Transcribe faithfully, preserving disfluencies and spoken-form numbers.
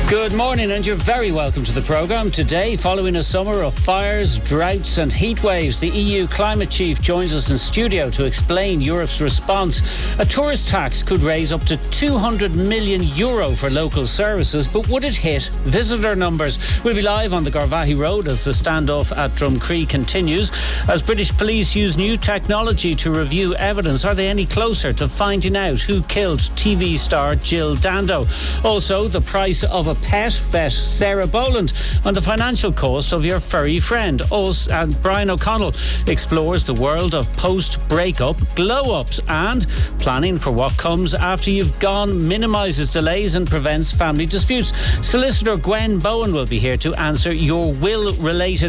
Good morning, and you're very welcome to the programme. Today, following a summer of fires, droughts and heat waves, the E U climate chief joins us in studio to explain Europe's response. A tourist tax could raise up to two hundred million euro for local services, but would it hit visitor numbers? We'll be live on the Garvaghey Road as the standoff at Drumcree continues. As British police use new technology to review evidence, are they any closer to finding out who killed T V star Jill Dando? Also, the price of a pet vet Sarah Boland on the financial cost of your furry friend. Also, and Brian O'Connell explores the world of post-breakup glow-ups and planning for what comes after you've gone, minimises delays and prevents family disputes. Solicitor Gwen Bowen will be here to answer your will-related